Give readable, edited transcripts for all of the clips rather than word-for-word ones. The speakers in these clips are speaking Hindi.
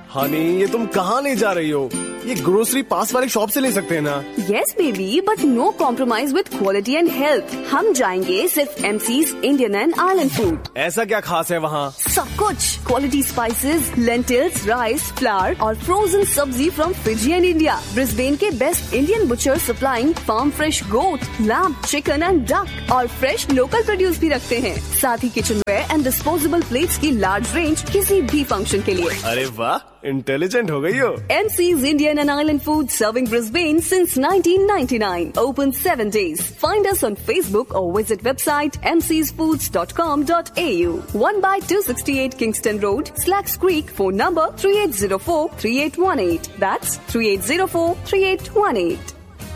हनी, ये तुम कहाँ ले जा रही हो? ये ग्रोसरी पास वाले शॉप से ले सकते हैं ना? Yes baby, but no compromise with quality and health. हम जाएंगे सिर्फ MCs Indian and island food. ऐसा क्या खास है वहाँ? सब कुछ, quality spices, lentils, rice, flower और फ्रोजन सब्जी from Fiji and India. Brisbane के best Indian butcher supplying farm fresh goat, lamb, chicken and duck और फ्रेश लोकल प्रोड्यूस भी रखते हैं। साथ ही kitchen where and disposable plates की लार्ज रेंज किसी भी फंक्शन के लिए। अरे वाह, इंटेलिजेंट हो गई हो। MC's Indian and Island Food serving Brisbane since 1999. Open 7 days. Find us on Facebook or visit website mcsfoods.com.au. 1/268 Kingston Road, Slacks Creek. Phone number 3804-3818. That's 3804-3818.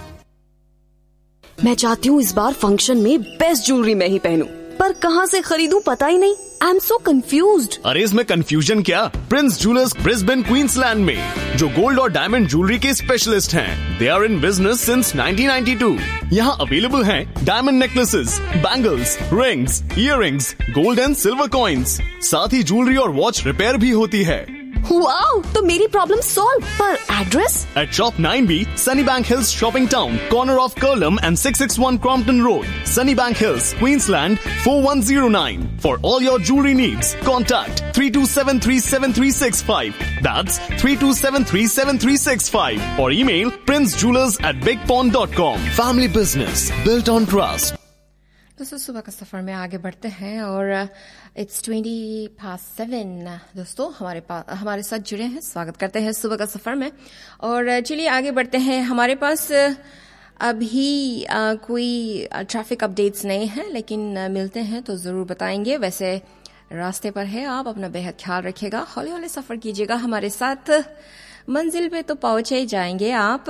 मैं चाहती हूँ इस बार फंक्शन में बेस्ट ज्वेलरी मैं ही पहनूं, पर कहाँ से खरीदूं पता ही नहीं। I am so confused. अरे इसमें कंफ्यूजन क्या? प्रिंस जूलर्स ब्रिस्बेन क्वींसलैंड में, जो गोल्ड और डायमंड ज्वेलरी के स्पेशलिस्ट हैं। They are in business since 1992। यहाँ अवेलेबल हैं diamond necklaces, bangles, rings, earrings, gold and silver coins. साथ ही ज्वेलरी और वॉच रिपेयर भी होती है। वाओ, तो मेरी प्रॉब्लम सॉल्व। पर address? At Shop 9B, Sunnybank Hills Shopping Town, corner of Curlum and 661 Crompton Road, Sunnybank Hills, Queensland 4109. For all your jewelry needs, contact 32737365. That's 32737365. Or email princejewelers@bigpond.com. Family business built on trust. दोस्तों सुबह का सफर में आगे बढ़ते हैं और इट्स 7:20 दोस्तों हमारे साथ जुड़े हैं। स्वागत करते हैं सुबह का सफर में और चलिए आगे बढ़ते हैं। हमारे पास अभी कोई ट्रैफिक अपडेट्स नहीं है, लेकिन मिलते हैं तो जरूर बताएंगे। वैसे रास्ते पर है, आप अपना बेहद ख्याल रखिएगा, हौले हौले सफर कीजिएगा हमारे साथ। मंजिल पे तो पहुंचे ही जाएंगे आप।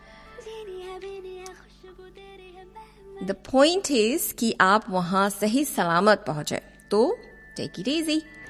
द पॉइंट इज कि आप वहां सही सलामत पहुंचे, तो टेक इट इजी।